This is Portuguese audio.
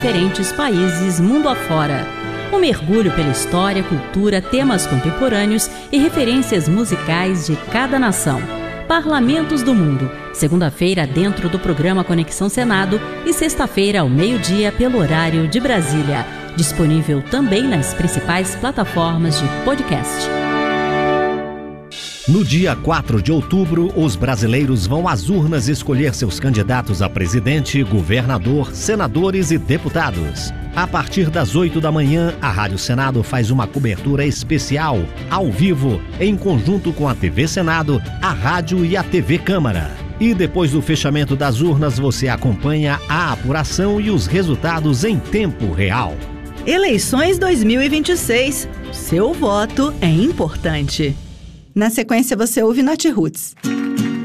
diferentes países mundo afora. Um mergulho pela história, cultura, temas contemporâneos e referências musicais de cada nação. Parlamentos do Mundo, segunda-feira dentro do programa Conexão Senado e sexta-feira ao meio-dia pelo horário de Brasília. Disponível também nas principais plataformas de podcast. No dia 4 de outubro, os brasileiros vão às urnas escolher seus candidatos a presidente, governador, senadores e deputados. A partir das 8 da manhã, a Rádio Senado faz uma cobertura especial, ao vivo, em conjunto com a TV Senado, a Rádio e a TV Câmara. E depois do fechamento das urnas, você acompanha a apuração e os resultados em tempo real. Eleições 2026. Seu voto é importante. Na sequência, você ouve Nath Roots.